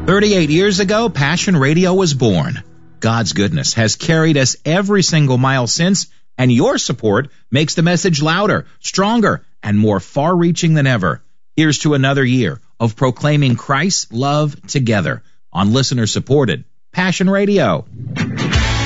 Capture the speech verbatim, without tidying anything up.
thirty-eight years ago, Passion Radio was born. God's goodness has carried us every single mile since, and your support makes the message louder, stronger, and more far-reaching than ever. Here's to another year of proclaiming Christ's love together on listener-supported Passion Radio.